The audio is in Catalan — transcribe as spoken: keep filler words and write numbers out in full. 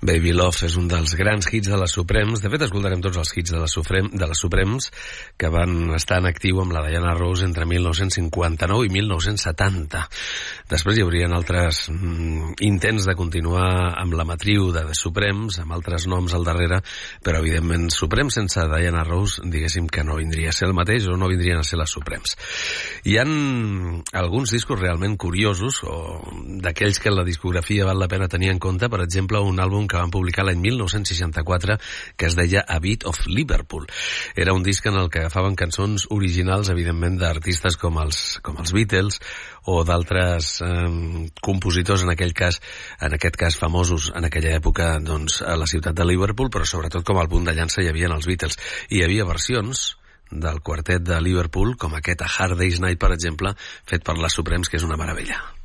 Baby Love és un dels grans hits de les Supremes. De fet, escoltarem tots els hits de les, Suprem, de les Supremes que van estar en actiu amb la Diana Ross entre mil nou-cents cinquanta-nou i mil nou-cents setanta. Després hi haurien altres mm, intents de continuar amb la matriu de The Supremes, amb altres noms al darrere, però evidentment Supremes sense Diana Ross, diguéssim que no vindria a ser el mateix o no vindrien a ser les Supremes. Hi han alguns discos realment curiosos, o d'aquells que la discografia val la pena tenir en compte, per exemple, un àlbum que van publicar l'any mil nou-cents seixanta-quatre que es deia A Bit of Liverpool. Era un disc en el que agafaven cançons originals, evidentment, d'artistes com els, com els Beatles o d'altres eh, compositors, en aquell cas, en aquest cas famosos en aquella època, doncs, a la ciutat de Liverpool, però sobretot com al punt de llança hi havia els Beatles. I hi havia versions del quartet de Liverpool, com aquest A Hard Day's Night, per exemple, fet per les Supremes, que és una meravella.